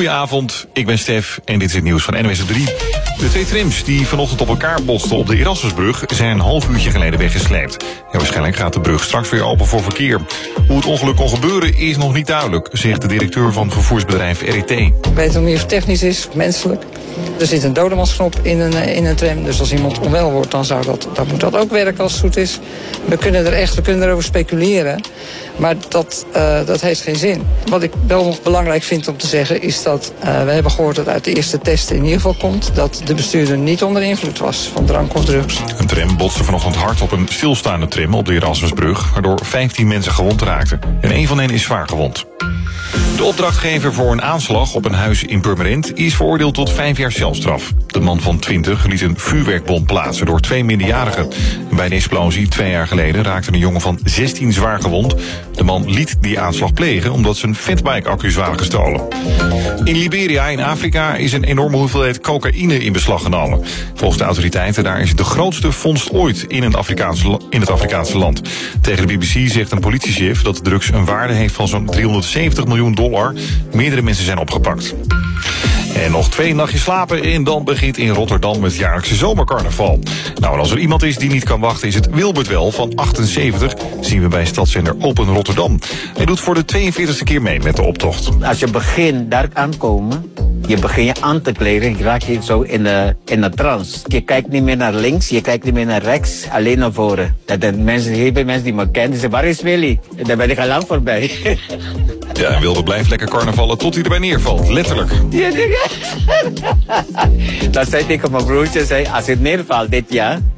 Goedenavond, ik ben Stef en dit is het nieuws van NWS 3. De 2 trams die vanochtend op elkaar botsten op de Erasmusbrug zijn een half uurtje geleden weggesleept. En waarschijnlijk gaat de brug straks weer open voor verkeer. Hoe het ongeluk kon gebeuren is nog niet duidelijk, zegt de directeur van vervoersbedrijf RET. Ik weet nog niet of het technisch is, menselijk. Er zit een dodemansknop in een tram, dus als iemand onwel wordt, dan moet dat ook werken als het goed is. We kunnen erover speculeren, maar dat heeft geen zin. Wat ik wel nog belangrijk vind om te zeggen is dat we hebben gehoord dat uit de eerste testen in ieder geval komt dat de bestuurder niet onder invloed was van drank of drugs. Een tram botste vanochtend hard op een stilstaande tram op de Erasmusbrug, waardoor 15 mensen gewond raakten. En 1 van hen is zwaar gewond. De opdrachtgever voor een aanslag op een huis in Purmerend is veroordeeld tot 5 jaar celstraf. De man van 20 liet een vuurwerkbom plaatsen door 2 minderjarigen. Bij de explosie 2 jaar geleden raakte een jongen van 16 zwaar gewond. De man liet die aanslag plegen omdat zijn fatbike-accu's waren gestolen. In Liberia in Afrika is een enorme hoeveelheid cocaïne in beslag genomen. Volgens de autoriteiten daar is het de grootste vondst ooit in het Afrikaanse land. Tegen de BBC zegt een politiechef dat de drugs een waarde heeft van zo'n $370 miljoen. Meerdere mensen zijn opgepakt. En nog 2 nachtjes slapen en dan begint in Rotterdam het jaarlijkse zomercarnaval. Nou, en als er iemand is die niet kan wachten is het Wilbert wel van 78. Zien we bij stadszender Open Rotterdam. Hij doet voor de 42e keer mee met de optocht. Als je begint daar aankomen, je begint je aan te kleden, je raakt je zo in de trance. Je kijkt niet meer naar links, je kijkt niet meer naar rechts, alleen naar voren. Dat heel veel mensen die me kennen, die zeggen, waar is Willy? En dan ben ik al lang voorbij. Ja, Wilde blijft lekker carnavallen tot hij erbij neervalt, letterlijk. Dat zei ik tegen mijn broertje, als het neervalt dit jaar,